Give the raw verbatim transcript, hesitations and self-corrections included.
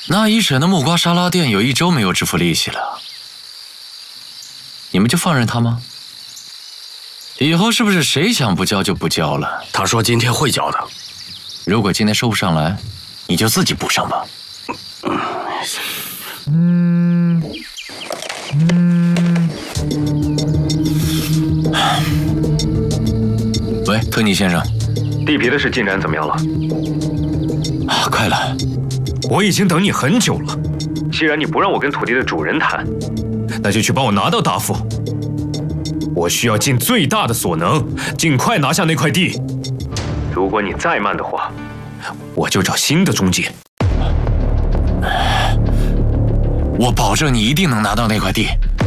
那一婶的木瓜沙拉店有一周没有支付利息了，你们就放任他吗？以后是不是谁想不交就不交了？ 他说今天会交的。 如果今天收不上来，你就自己补上吧。 嗯嗯。 喂，特尼先生， 地皮的事进展怎么样了？ 啊，快了。 我已经等你很久了。 既然你不让我跟土地的主人谈， 那就去帮我拿到答复。我需要尽最大的所能，尽快拿下那块地。 如果你再慢的话， 我就找新的中介。 我保证你一定能拿到那块地。